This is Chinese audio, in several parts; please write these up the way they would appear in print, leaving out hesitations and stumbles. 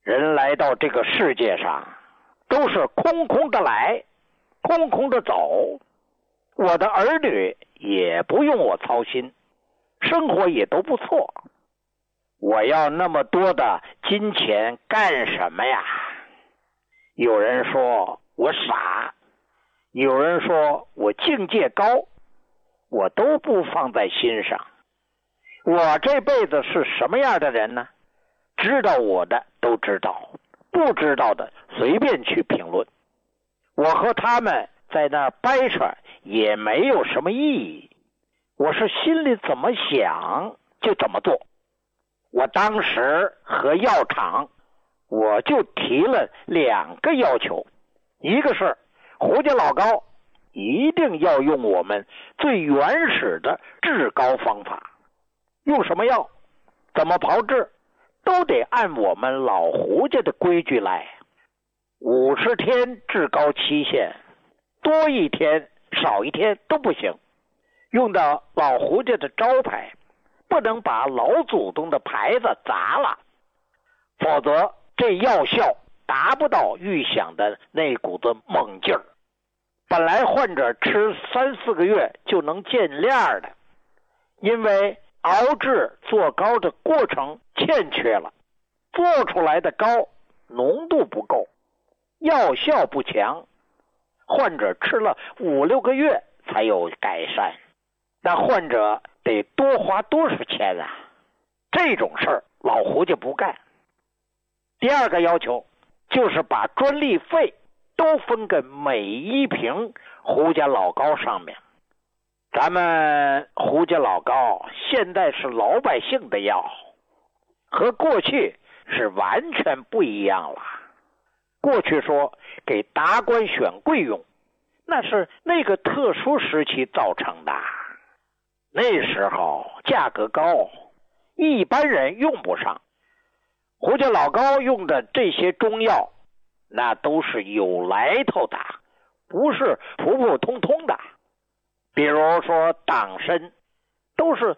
人来到这个世界上，都是空空的来，空空的走。我的儿女也不用我操心，生活也都不错。我要那么多的金钱干什么呀？有人说我傻，有人说我境界高，我都不放在心上。我这辈子是什么样的人呢？知道我的都知道，不知道的随便去评论。我和他们在那儿掰扯也没有什么意义，我是心里怎么想就怎么做。我当时和药厂我就提了2个要求，一个是胡家老高一定要用我们最原始的治高方法，用什么药怎么炮制都得按我们老胡家的规矩来。50天治高期限，多1天少1天都不行。用到老胡家的招牌，不能把老祖宗的牌子砸了，否则这药效达不到预想的那股子猛劲儿。本来患者吃3、4个月就能见亮的，因为熬制做膏的过程欠缺了，做出来的膏浓度不够，药效不强，患者吃了5、6个月才有改善。那患者得多花多少钱啊？这种事儿老胡家不干。第2个要求就是把专利费都分给每1瓶胡家老膏上面。咱们胡家老膏现在是老百姓的药，和过去是完全不一样了。过去说给达官选贵用，那是那个特殊时期造成的，那时候价格高，一般人用不上。胡家老高用的这些中药，那都是有来头的，不是普普通通的。比如说党参，都是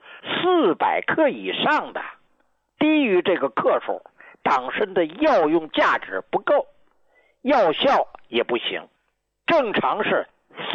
400克以上的，低于这个克数，党参的药用价值不够，药效也不行。正常是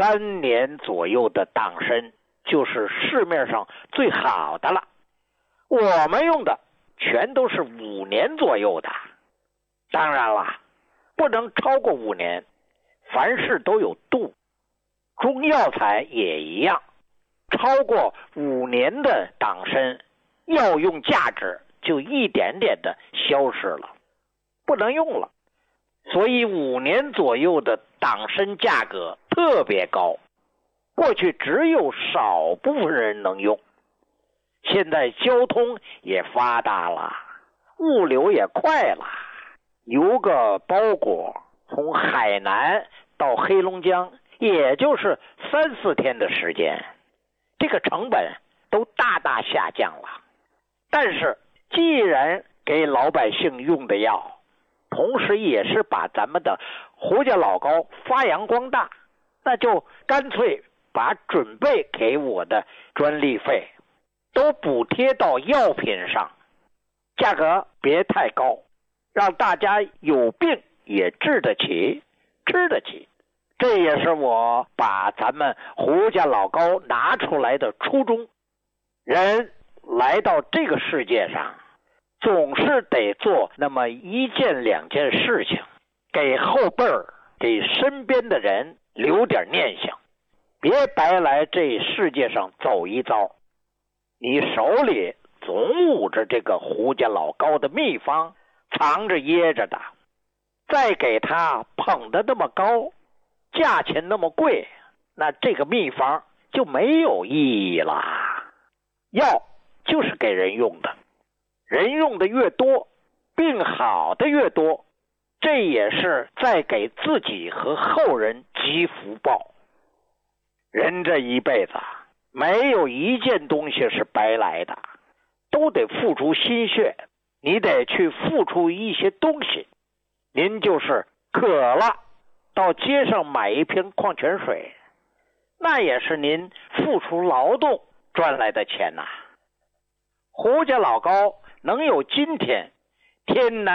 3年左右的党参就是市面上最好的了，我们用的全都是5年左右的。当然了，不能超过5年，凡事都有度。中药材也一样，超过5年的党参，药用价值就一点点的消失了，不能用了。所以5年左右的党参价格特别高，过去只有少部分人能用。现在交通也发达了，物流也快了，邮个包裹从海南到黑龙江也就是3、4天的时间，这个成本都大大下降了。但是既然给老百姓用的药，同时也是把咱们的胡家老膏发扬光大，那就干脆把准备给我的专利费都补贴到药品上，价格别太高，让大家有病也治得起，吃得起。这也是我把咱们胡家老膏拿出来的初衷。人来到这个世界上，总是得做那么1件2件事情，给后辈儿，给身边的人留点念想，别白来这世界上走一遭。你手里总捂着这个胡家老膏的秘方，藏着掖着的，再给他捧得那么高，价钱那么贵，那这个秘方就没有意义了。药就是给人用的，人用的越多，病好的越多，这也是在给自己和后人积福报。人这一辈子没有一件东西是白来的，都得付出心血，你得去付出一些东西。您就是渴了，到街上买一瓶矿泉水，那也是您付出劳动赚来的钱呐。胡家老膏能有今天，天南